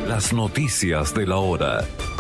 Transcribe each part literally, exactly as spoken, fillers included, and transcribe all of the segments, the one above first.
Las noticias de la hora.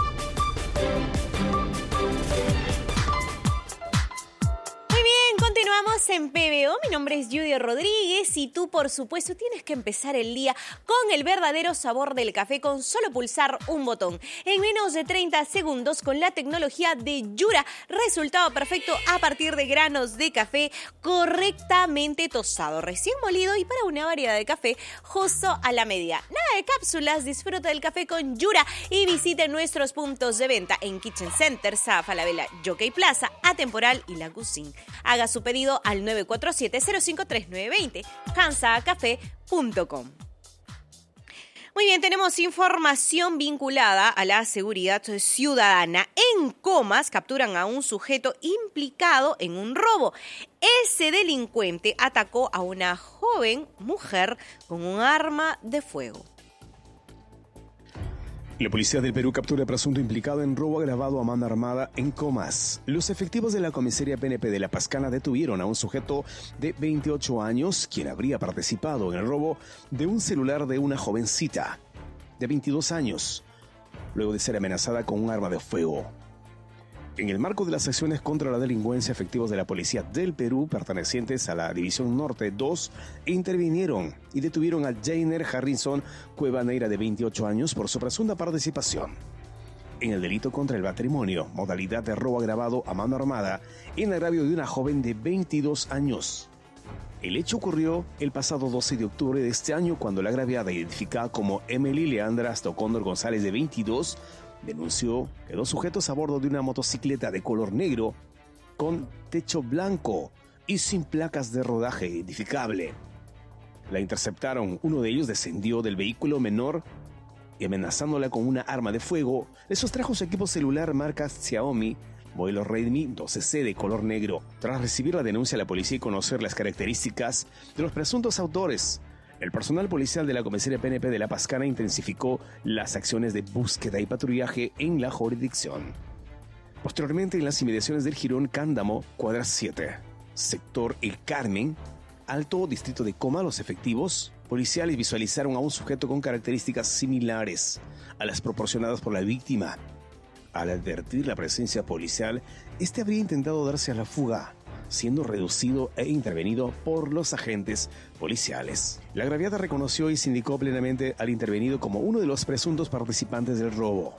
En P B O, mi nombre es Judy Rodríguez y tú, por supuesto, tienes que empezar el día con el verdadero sabor del café con solo pulsar un botón. En menos de treinta segundos con la tecnología de Yura, resultado perfecto a partir de granos de café correctamente tostado, recién molido y para una variedad de café justo a la medida. Nada de cápsulas, disfruta del café con Yura y visite nuestros puntos de venta en Kitchen Center, Saga Falabella, Jockey Plaza, Atemporal y La Cuisine. Haga su pedido al nueve cuatro siete, cero cinco tres nueve dos cero, hansa café punto com. Muy bien, tenemos información vinculada a la seguridad ciudadana. En Comas capturan a un sujeto implicado en un robo. Ese delincuente atacó a una joven mujer con un arma de fuego. La policía del Perú captura al presunto implicado en robo agravado a mano armada en Comas. Los efectivos de la comisaría P N P de La Pascana detuvieron a un sujeto de veintiocho años, quien habría participado en el robo de un celular de una jovencita de veintidós años, luego de ser amenazada con un arma de fuego. En el marco de las acciones contra la delincuencia, efectivos de la Policía del Perú, pertenecientes a la División Norte dos, intervinieron y detuvieron a Jainer Harrison Cuevaneira, de veintiocho años, por su presunta participación en el delito contra el patrimonio, modalidad de robo agravado a mano armada, en agravio de una joven de veintidós años. El hecho ocurrió el pasado doce de octubre de este año, cuando la agraviada, identificada como Emily Leandra Stocondor González, de veintidós, denunció que dos sujetos a bordo de una motocicleta de color negro con techo blanco y sin placas de rodaje identificable la interceptaron. Uno de ellos descendió del vehículo menor y, amenazándola con una arma de fuego, le sustrajo su equipo celular marca Xiaomi modelo Redmi doce C de color negro. Tras recibir la denuncia, la policía y conocer las características de los presuntos autores, el personal policial de la comisaría P N P de La Pascana intensificó las acciones de búsqueda y patrullaje en la jurisdicción. Posteriormente, en las inmediaciones del Jirón Cándamo, cuadra siete, sector El Carmen, Alto, distrito de Coma, los efectivos policiales visualizaron a un sujeto con características similares a las proporcionadas por la víctima. Al advertir la presencia policial, este habría intentado darse a la fuga, siendo reducido e intervenido por los agentes policiales. La agraviada reconoció y se indicó plenamente al intervenido como uno de los presuntos participantes del robo.